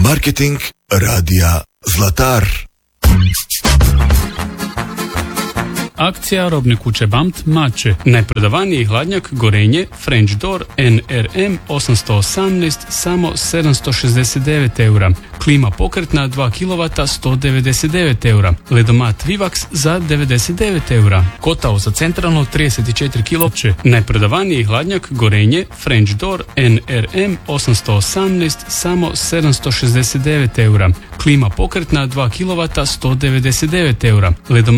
Marketing radija Zlatar. Akcija robne kuće BAMT Mače. Najprodavaniji hladnjak Gorenje French Door NRM 818 samo 769 eura. Klima pokretna 2 kW 199 eura. Ledomat Vivax za 99 eura. Kotao za centralno 34 kW. Najprodavaniji hladnjak Gorenje French Door NRM 818 samo 769 eura. Klima pokretna 2 kW 199 eura. Ledomat